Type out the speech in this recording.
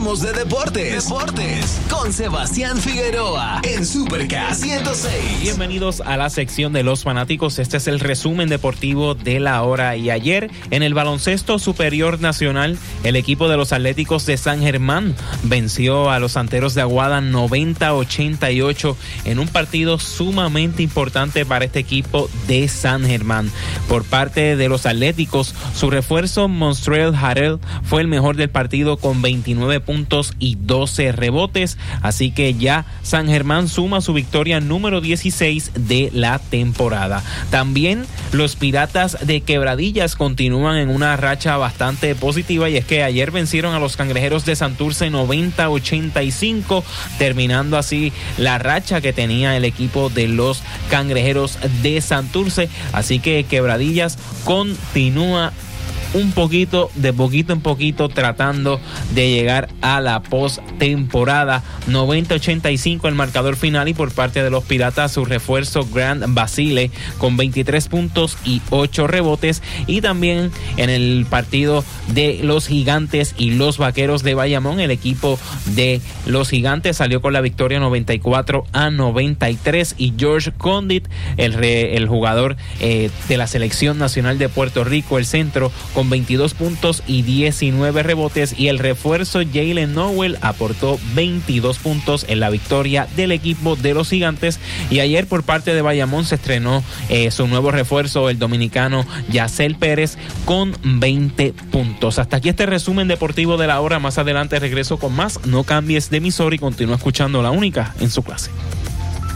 Hablemos de deportes con Sebastián Figueroa en Super K106. Bienvenidos a la sección de los fanáticos. Este es el resumen deportivo de la hora. Y ayer, en el baloncesto superior nacional, el equipo de los Atléticos de San Germán venció a los Santeros de Aguada 90-88 en un partido sumamente importante para este equipo de San Germán. Por parte de los Atléticos, su refuerzo Monstrell Harrell fue el mejor del partido con 29 puntos y 12 rebotes, así que ya San Germán suma su victoria número 16 de la temporada. También los Piratas de Quebradillas continúan en una racha bastante positiva, y es que ayer vencieron a los Cangrejeros de Santurce 90-85, terminando así la racha que tenía el equipo de los Cangrejeros de Santurce, así que Quebradillas continúa de poquito en poquito tratando de llegar a la postemporada. 90-85 el marcador final, y por parte de los Piratas su refuerzo Grant Basile con 23 puntos y 8 rebotes. Y también en el partido de los Gigantes y los Vaqueros de Bayamón, el equipo de los Gigantes salió con la victoria 94-93, y George Condit, el jugador de la selección nacional de Puerto Rico, el centro, con 22 puntos y 19 rebotes, y el refuerzo Jalen Nowell aportó 22 puntos en la victoria del equipo de los Gigantes. Y ayer por parte de Bayamón se estrenó su nuevo refuerzo, el dominicano Yacel Pérez, con 20 puntos. Hasta aquí este resumen deportivo de la hora. Más adelante regreso con más. No cambies de emisora y continúa escuchando La Única en su clase.